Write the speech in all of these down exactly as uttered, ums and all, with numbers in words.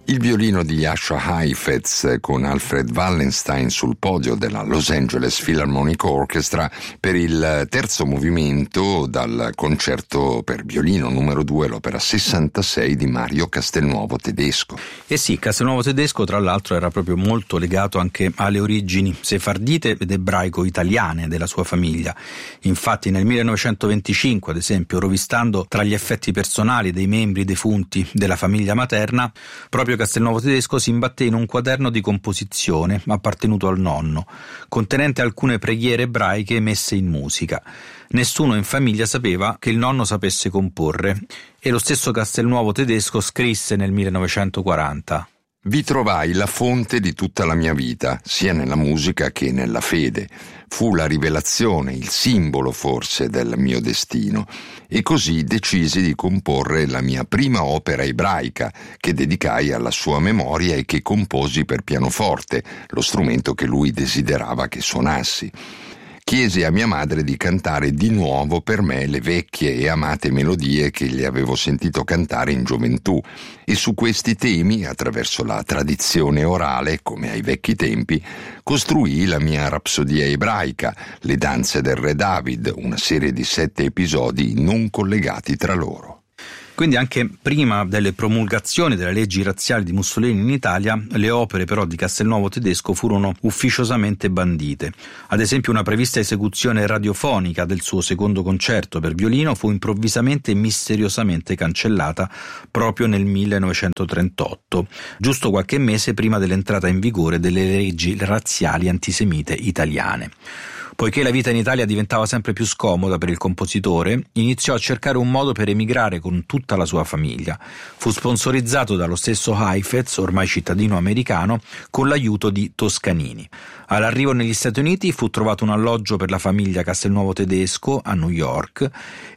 Il violino di Jascha Heifetz con Alfred Wallenstein sul podio della Los Angeles Philharmonic Orchestra per il terzo movimento dal concerto per violino numero due, l'opera sessantasei di Mario Castelnuovo Tedesco. Eh sì, Castelnuovo Tedesco tra l'altro era proprio molto legato anche alle origini sefardite ed ebraico-italiane della sua famiglia. Infatti nel millenovecentoventicinque, ad esempio, rovistando tra gli effetti personali dei membri defunti della famiglia materna, proprio Castelnuovo Tedesco si imbatté in un quaderno di composizione appartenuto al nonno, contenente alcune preghiere ebraiche messe in musica. Nessuno in famiglia sapeva che il nonno sapesse comporre e lo stesso Castelnuovo Tedesco scrisse nel millenovecentoquaranta: Vi trovai la fonte di tutta la mia vita, sia nella musica che nella fede. Fu la rivelazione, il simbolo forse del mio destino, e così decisi di comporre la mia prima opera ebraica che dedicai alla sua memoria e che composi per pianoforte, lo strumento che lui desiderava che suonassi. Chiesi a mia madre di cantare di nuovo per me le vecchie e amate melodie che gli avevo sentito cantare in gioventù, e su questi temi, attraverso la tradizione orale, come ai vecchi tempi, costruì la mia rapsodia ebraica, Le danze del re David, una serie di sette episodi non collegati tra loro. Quindi anche prima delle promulgazioni delle leggi razziali di Mussolini in Italia, le opere però di Castelnuovo Tedesco furono ufficiosamente bandite. Ad esempio una prevista esecuzione radiofonica del suo secondo concerto per violino fu improvvisamente e misteriosamente cancellata proprio nel millenovecentotrentotto, giusto qualche mese prima dell'entrata in vigore delle leggi razziali antisemite italiane. Poiché la vita in Italia diventava sempre più scomoda per il compositore, iniziò a cercare un modo per emigrare con tutta la sua famiglia. Fu sponsorizzato dallo stesso Heifetz, ormai cittadino americano, con l'aiuto di Toscanini. All'arrivo negli Stati Uniti fu trovato un alloggio per la famiglia Castelnuovo Tedesco a New York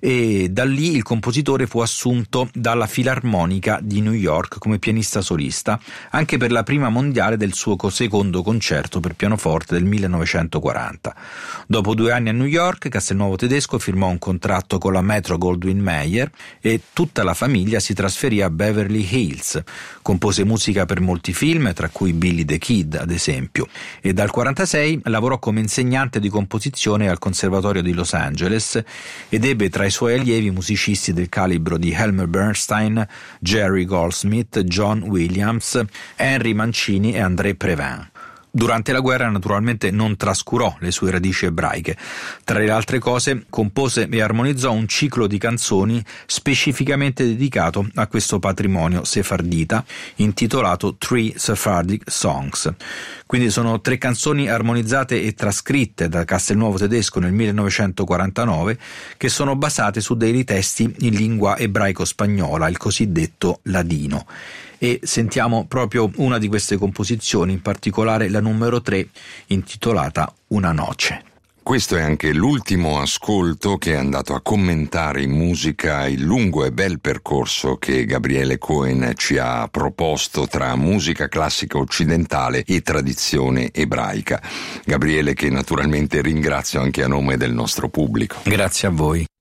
e da lì il compositore fu assunto dalla Filarmonica di New York come pianista solista, anche per la prima mondiale del suo secondo concerto per pianoforte del millenovecentoquaranta. Dopo due anni a New York, Castelnuovo Tedesco firmò un contratto con la Metro-Goldwyn-Mayer e tutta la famiglia si trasferì a Beverly Hills. Compose musica per molti film, tra cui Billy the Kid, ad esempio, e dal quarantasei lavorò come insegnante di composizione al Conservatorio di Los Angeles ed ebbe tra i suoi allievi musicisti del calibro di Elmer Bernstein, Jerry Goldsmith, John Williams, Henry Mancini e André Previn. Durante la guerra naturalmente non trascurò le sue radici ebraiche. Tra le altre cose compose e armonizzò un ciclo di canzoni specificamente dedicato a questo patrimonio sefardita, intitolato Three Sephardic Songs. Quindi sono tre canzoni armonizzate e trascritte da Castelnuovo Tedesco nel millenovecentoquarantanove che sono basate su dei testi in lingua ebraico-spagnola, il cosiddetto ladino. E sentiamo proprio una di queste composizioni, in particolare la numero tre, intitolata Una noce. Questo è anche l'ultimo ascolto che è andato a commentare in musica il lungo e bel percorso che Gabriele Cohen ci ha proposto tra musica classica occidentale e tradizione ebraica. Gabriele, che naturalmente ringrazio anche a nome del nostro pubblico. Grazie a voi.